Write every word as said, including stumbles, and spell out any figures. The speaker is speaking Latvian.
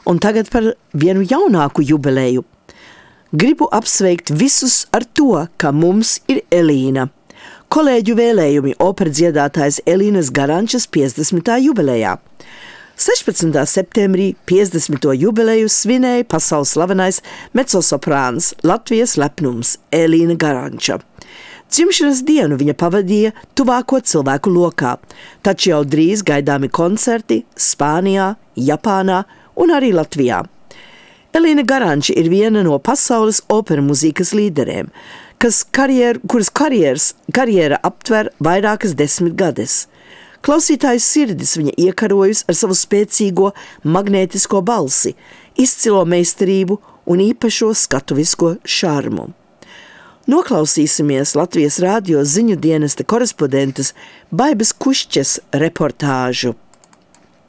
Un tagad par vienu jaunāku jubileju. Gribu apsveikt visus ar to, ka mums ir Elīna. Kolēģu vēlējumi operadziedātājas Elīnas Garančas piecdesmitā jubilejā. sešpadsmitā septembrī piecdesmito jubileju svinēja pasaules slavenais mecosoprāns Latvijas lepnums Elīna Garanča. Dzimšanas dienu viņa pavadīja tuvāko cilvēku lokā, taču jau drīz gaidāmi koncerti Spānijā, Japānā un arī Latvijā. Elīna Garanča ir viena no pasaules opera mūzikas līderiem, kas karjer, kuras karjeras, karjera aptver vairākas desmitgades. Klausītāju sirdis viņa iekarojusi ar savu spēcīgo magnētisko balsi, izcilo meistarību un īpašo skatuvisko šarmu. Noklausīsimies Latvijas radio ziņu dienesta korespondentes Baibas Kušķes reportāžu.